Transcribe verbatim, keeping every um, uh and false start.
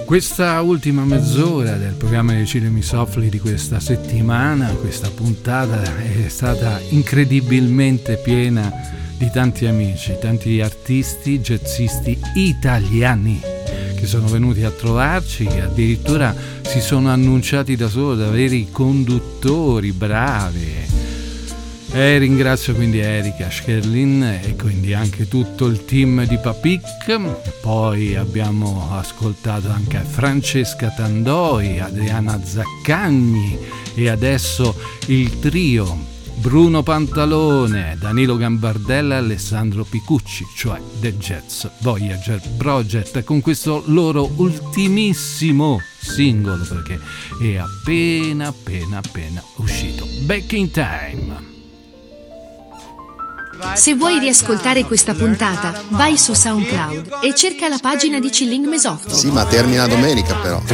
Questa ultima mezz'ora del programma dei Cinemi Soffli di questa settimana, questa puntata è stata incredibilmente piena di tanti amici, tanti artisti, jazzisti italiani che sono venuti a trovarci, che addirittura si sono annunciati da solo da veri conduttori bravi. E ringrazio quindi Erika Scherlin e quindi anche tutto il team di Papik. Poi abbiamo ascoltato anche Francesca Tandoi, Adriana Zaccagni e adesso il trio Bruno Pantalone, Danilo Gambardella e Alessandro Picucci, cioè The Jazz Voyager Project, con questo loro ultimissimo singolo, perché è appena appena appena uscito, Back in Time. Se vuoi riascoltare questa puntata, vai su SoundCloud e cerca la pagina di Chilling Me Softly. Sì, ma termina domenica però.